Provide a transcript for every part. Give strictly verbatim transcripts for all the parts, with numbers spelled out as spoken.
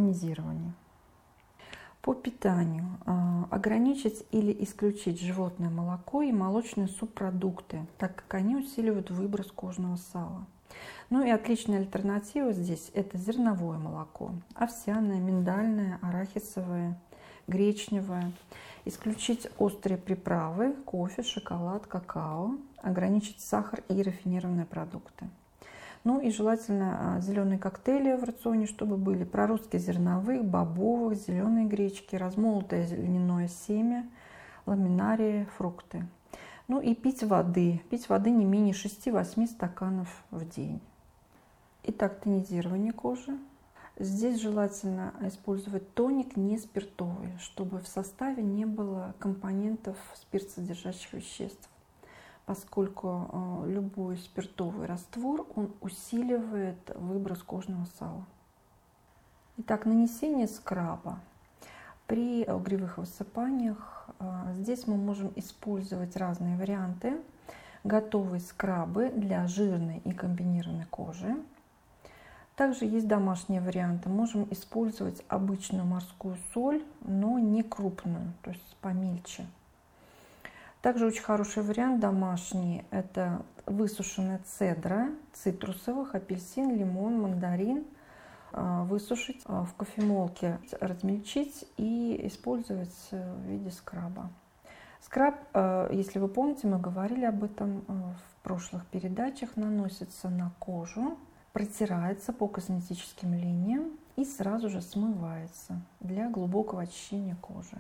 тонизирование. По питанию. Ограничить или исключить животное молоко и молочные субпродукты, так как они усиливают выброс кожного сала. Ну и отличная альтернатива здесь – это зерновое молоко. Овсяное, миндальное, арахисовое, гречневое. Исключить острые приправы, кофе, шоколад, какао. Ограничить сахар и рафинированные продукты. Ну и желательно зеленые коктейли в рационе, чтобы были проростки зерновых, бобовых, зеленой гречки, размолотое льняное семя, ламинарии, фрукты. Ну и пить воды. Пить воды не менее шести-восьми стаканов в день. Итак, тонизирование кожи. Здесь желательно использовать тоник не спиртовый, чтобы в составе не было компонентов спиртсодержащих веществ, поскольку любой спиртовый раствор он усиливает выброс кожного сала. Итак, нанесение скраба. При угревых высыпаниях здесь мы можем использовать разные варианты. Готовые скрабы для жирной и комбинированной кожи. Также есть домашние варианты. Можем использовать обычную морскую соль, но не крупную, то есть помельче. Также очень хороший вариант домашний – это высушенная цедра цитрусовых, апельсин, лимон, мандарин. Высушить в кофемолке, размельчить и использовать в виде скраба. Скраб, если вы помните, мы говорили об этом в прошлых передачах, наносится на кожу, протирается по косметическим линиям и сразу же смывается для глубокого очищения кожи.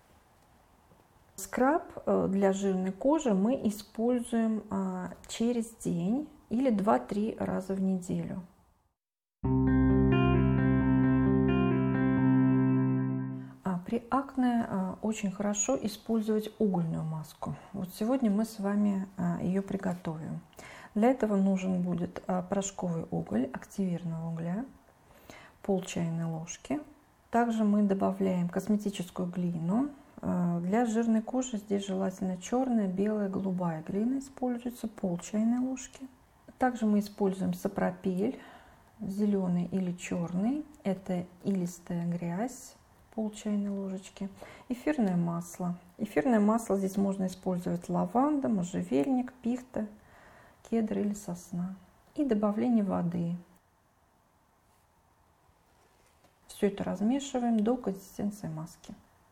Скраб для жирной кожи мы используем через день или два-три раза в неделю. При акне очень хорошо использовать угольную маску. Вот сегодня мы с вами ее приготовим. Для этого нужен будет порошковый уголь активированного угля, пол чайной ложки. Также мы добавляем косметическую глину. Для жирной кожи здесь желательно черная, белая, голубая глина используется, пол чайной ложки. Также мы используем сапропель, зеленый или черный, это илистая грязь, пол чайной ложечки. Эфирное масло. Эфирное масло здесь можно использовать лаванда, можжевельник, пихта, кедр или сосна. И добавление воды. Все это размешиваем до консистенции маски.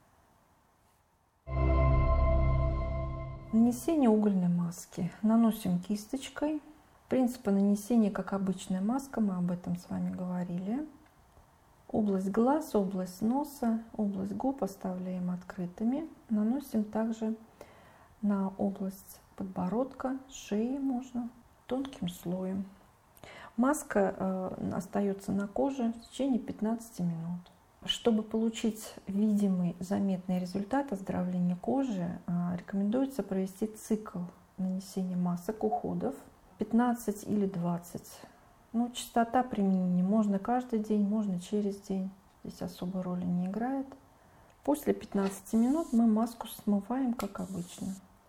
Нанесение угольной маски. Наносим кисточкой. Принципы нанесения, как обычная маска, мы об этом с вами говорили. Область глаз, область носа, область губ оставляем открытыми. Наносим также на область подбородка, шеи можно тонким слоем. Маска э, остается на коже в течение пятнадцати минут. Чтобы получить видимый, заметный результат оздоровления кожи, э, рекомендуется провести цикл нанесения масок, уходов пятнадцать или двадцать. Ну, частота применения можно каждый день, можно через день. Здесь особой роли не играет. После пятнадцати минут мы маску смываем, как обычно.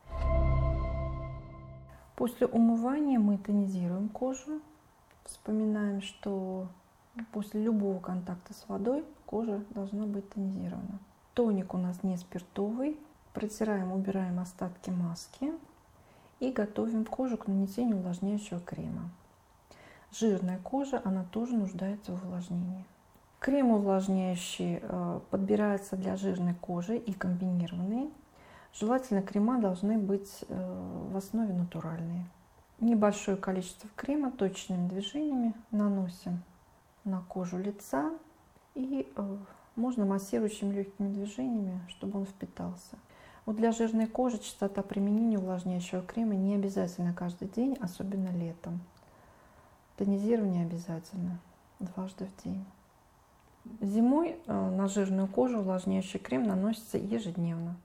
После умывания мы тонизируем кожу. Вспоминаем, что после любого контакта с водой кожа должна быть тонизирована. Тоник у нас не спиртовый. Протираем, убираем остатки маски и готовим кожу к нанесению увлажняющего крема. Жирная кожа, она тоже нуждается в увлажнении. Крем увлажняющий подбирается для жирной кожи и комбинированный. Желательно крема должны быть в основе натуральные. Небольшое количество крема точными движениями наносим на кожу лица и можно массирующими легкими движениями, чтобы он впитался. Вот для жирной кожи частота применения увлажняющего крема не обязательно каждый день, особенно летом. Тонизирование обязательно дважды в день. Зимой на жирную кожу увлажняющий крем наносится ежедневно.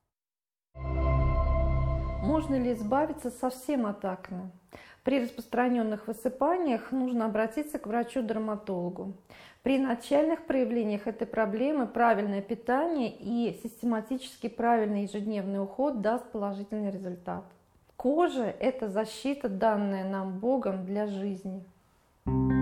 Можно ли избавиться совсем от акне? При распространенных высыпаниях нужно обратиться к врачу-дерматологу. При начальных проявлениях этой проблемы правильное питание и систематически правильный ежедневный уход даст положительный результат. Кожа – это защита, данная нам Богом для жизни.